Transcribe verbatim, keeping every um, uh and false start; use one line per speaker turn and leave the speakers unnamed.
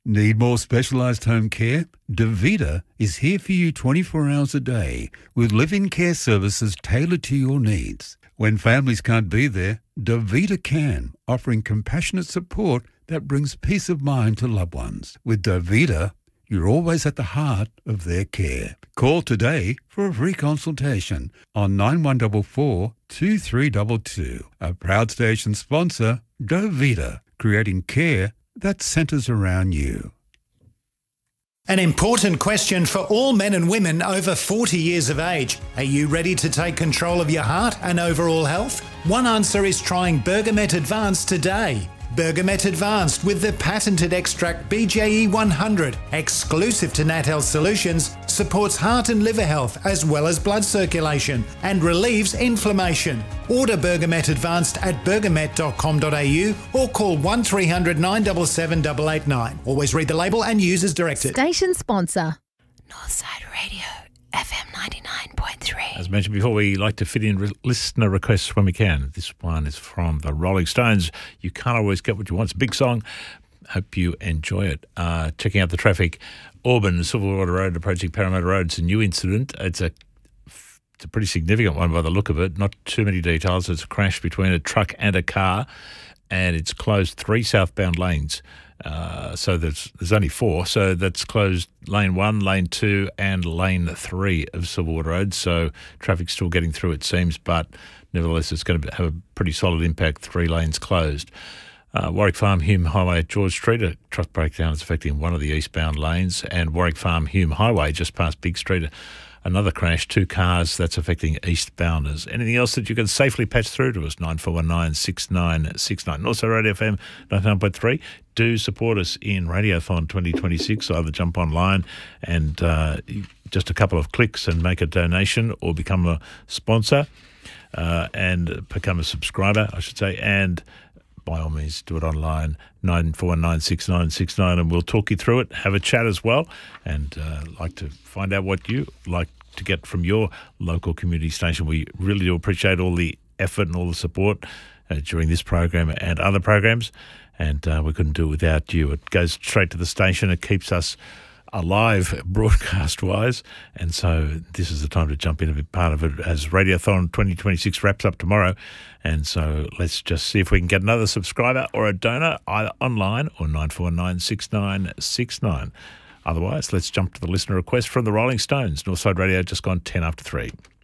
Need more specialised home care? DaVita is here for you twenty-four hours a day with live-in care services tailored to your needs. When families can't be there, DaVita can, offering compassionate support that brings peace of mind to loved ones. With DaVita, you're always at the heart of their care. Call today for a free consultation on nine one four four, two three two two. A proud station sponsor, DaVita, creating care that centres around you.
An important question for all men and women over forty years of age. Are you ready to take control of your heart and overall health? One answer is trying Bergamet Advanced today. Bergamet Advanced with the patented extract B J E one hundred, exclusive to Nat Health Solutions, supports heart and liver health as well as blood circulation and relieves inflammation. Order Bergamet Advanced at bergamet dot com dot a u or call one three hundred, nine seven seven, eight eight nine. Always read the label and use as directed.
Station sponsor, Northside Radio, F M ninety-nine point three.
As mentioned before, we like to fit in re- listener requests when we can. This one is from the Rolling Stones. You can't always get what you want. It's a big song. Hope you enjoy it. Uh, checking out the traffic. Auburn, Silverwater Road, approaching Parramatta Road. It's a new incident. It's a it's a pretty significant one by the look of it. Not too many details. It's a crash between a truck and a car, and it's closed three southbound lanes. Uh, so there's there's only four. So that's closed lane one, lane two, and lane three of Silverwater Road. So traffic's still getting through, it seems, but nevertheless, it's going to have a pretty solid impact. Three lanes closed. Uh, Warwick Farm Hume Highway at George Street, a truck breakdown is affecting one of the eastbound lanes, and Warwick Farm Hume Highway just past Big Street. Another crash, two cars, that's affecting eastbounders. Anything else that you can safely patch through to us? nine four one nine, six nine six nine. And also Radio F M ninety-nine point three. Do support us in Radiothon twenty twenty-six. Either jump online and uh, just a couple of clicks and make a donation, or become a sponsor uh, and become a subscriber, I should say. And by all means, do it online, nine four one nine, six nine six nine, and we'll talk you through it, have a chat as well, and uh, like to find out what you like to get from your local community station. We really do appreciate all the effort and all the support uh, during this program and other programs, and uh, we couldn't do it without you. It goes straight to the station. It keeps us alive broadcast-wise, and so this is the time to jump in and be part of it as Radiothon twenty twenty-six wraps up tomorrow. And so let's just see if we can get another subscriber or a donor either online or nine four nine, six nine six nine. Otherwise, let's jump to the listener request from the Rolling Stones. Northside Radio just gone ten after three.